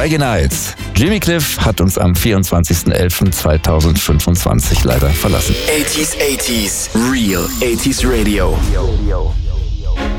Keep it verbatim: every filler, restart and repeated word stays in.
Reggae Nights. Jimmy Cliff hat uns am vierundzwanzigsten elften zweitausendfünfundzwanzig leider verlassen. achtziger, achtziger, Real achtziger Radio.